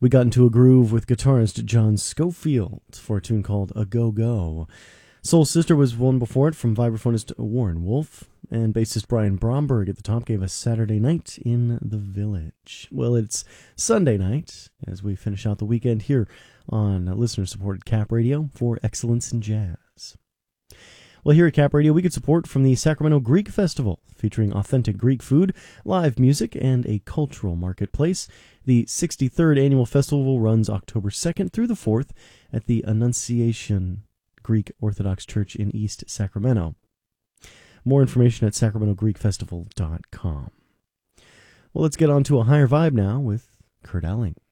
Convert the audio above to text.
We got into a groove with guitarist John Schofield for a tune called A Go Go. Soul Sister was one before it from vibraphonist Warren Wolf, and bassist Brian Bromberg at the top gave us Saturday Night in the Village. Well, it's Sunday night as we finish out the weekend here on listener-supported Cap Radio for Excellence in Jazz. Well, here at Cap Radio, we get support from the Sacramento Greek Festival, featuring authentic Greek food, live music, and a cultural marketplace. The 63rd annual festival runs October 2nd through the 4th at the Annunciation Greek Orthodox Church in East Sacramento. More information at sacramentogreekfestival.com. Well, let's get on to a higher vibe now with Kurt Elling.